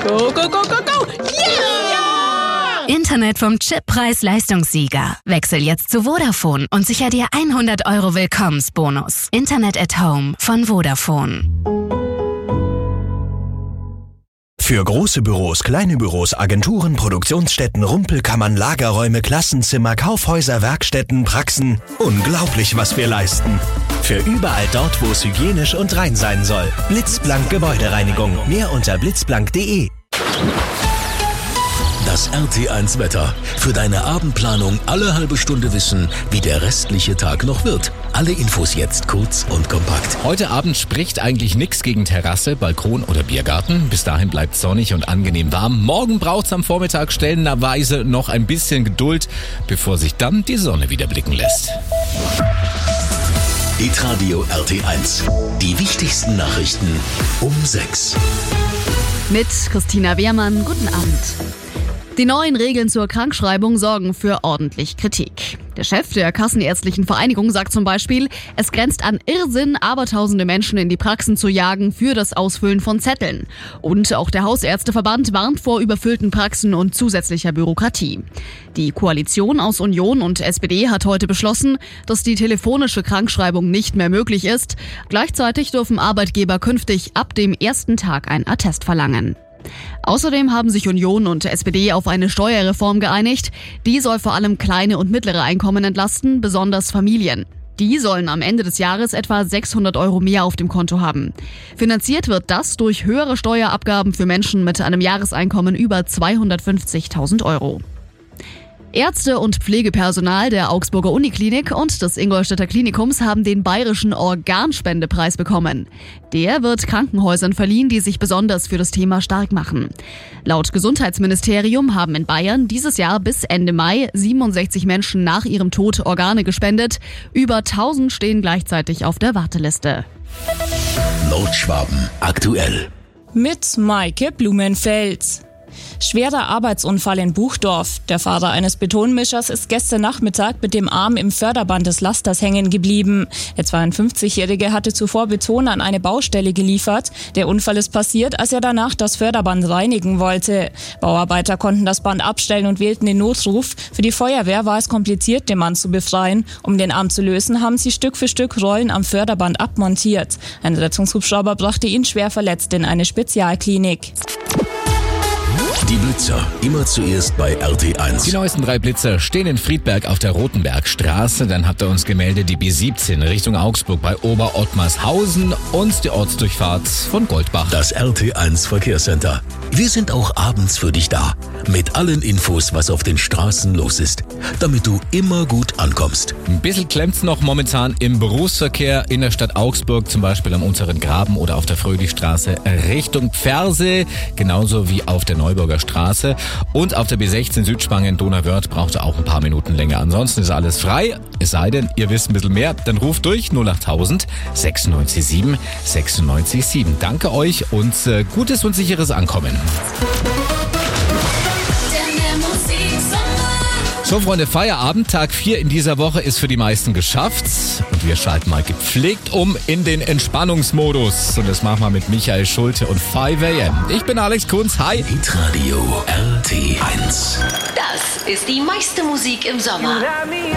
Go, go, go, go, go! Yeah! Internet vom Chip Preis-Leistungssieger. Wechsel jetzt zu Vodafone und sicher dir 100 € Willkommensbonus. Internet at Home von Vodafone. Für große Büros, kleine Büros, Agenturen, Produktionsstätten, Rumpelkammern, Lagerräume, Klassenzimmer, Kaufhäuser, Werkstätten, Praxen. Unglaublich, was wir leisten. Für überall dort, wo es hygienisch und rein sein soll. Blitzblank Gebäudereinigung. Mehr unter blitzblank.de. Das RT1 Wetter. Für deine Abendplanung alle halbe Stunde wissen, wie der restliche Tag noch wird. Alle Infos jetzt kurz und kompakt. Heute Abend spricht eigentlich nichts gegen Terrasse, Balkon oder Biergarten. Bis dahin bleibt sonnig und angenehm warm. Morgen braucht's am Vormittag stellenweise noch ein bisschen Geduld, bevor sich dann die Sonne wieder blicken lässt. Hitradio RT1. Die wichtigsten Nachrichten um 6. Mit Christina Wehrmann, guten Abend. Die neuen Regeln zur Krankschreibung sorgen für ordentlich Kritik. Der Chef der Kassenärztlichen Vereinigung sagt zum Beispiel, es grenzt an Irrsinn, abertausende Menschen in die Praxen zu jagen für das Ausfüllen von Zetteln. Und auch der Hausärzteverband warnt vor überfüllten Praxen und zusätzlicher Bürokratie. Die Koalition aus Union und SPD hat heute beschlossen, dass die telefonische Krankschreibung nicht mehr möglich ist. Gleichzeitig dürfen Arbeitgeber künftig ab dem ersten Tag ein Attest verlangen. Außerdem haben sich Union und SPD auf eine Steuerreform geeinigt. Die soll vor allem kleine und mittlere Einkommen entlasten, besonders Familien. Die sollen am Ende des Jahres etwa 600 € mehr auf dem Konto haben. Finanziert wird das durch höhere Steuerabgaben für Menschen mit einem Jahreseinkommen über 250.000 €. Ärzte und Pflegepersonal der Augsburger Uniklinik und des Ingolstädter Klinikums haben den Bayerischen Organspendepreis bekommen. Der wird Krankenhäusern verliehen, die sich besonders für das Thema stark machen. Laut Gesundheitsministerium haben in Bayern dieses Jahr bis Ende Mai 67 Menschen nach ihrem Tod Organe gespendet. Über 1000 stehen gleichzeitig auf der Warteliste. Nordschwaben aktuell. Mit Maike Blumenfeld. Schwerer Arbeitsunfall in Buchdorf. Der Fahrer eines Betonmischers ist gestern Nachmittag mit dem Arm im Förderband des Lasters hängen geblieben. Der 52-Jährige hatte zuvor Beton an eine Baustelle geliefert. Der Unfall ist passiert, als er danach das Förderband reinigen wollte. Bauarbeiter konnten das Band abstellen und wählten den Notruf. Für die Feuerwehr war es kompliziert, den Mann zu befreien. Um den Arm zu lösen, haben sie Stück für Stück Rollen am Förderband abmontiert. Ein Rettungshubschrauber brachte ihn schwer verletzt in eine Spezialklinik. Die Blitzer, immer zuerst bei RT1. Die neuesten 3 Blitzer stehen in Friedberg auf der Rotenbergstraße. Dann habt ihr uns gemeldet, die B17 Richtung Augsburg bei Oberottmarshausen und die Ortsdurchfahrt von Goldbach. Das RT1 Verkehrscenter. Wir sind auch abends für dich da. Mit allen Infos, was auf den Straßen los ist. Damit du immer gut ankommst. Ein bisschen klemmt's noch momentan im Berufsverkehr in der Stadt Augsburg, zum Beispiel am Unteren Graben oder auf der Fröhlichstraße Richtung Pferse, genauso wie auf der Neuburger Straße. Und auf der B16 Südspangen Donauwörth braucht ihr auch ein paar Minuten länger. Ansonsten ist alles frei, es sei denn, ihr wisst ein bisschen mehr, dann ruft durch 08000 96 7 96 7. Danke euch und gutes und sicheres Ankommen. So Freunde, Feierabend, Tag 4 in dieser Woche ist für die meisten geschafft und wir schalten mal gepflegt um in den Entspannungsmodus und das machen wir mit Michael Schulte und 5 AM. Ich bin Alex Kunz, hi. Hitradio RT1. Das ist die meiste Musik im Sommer.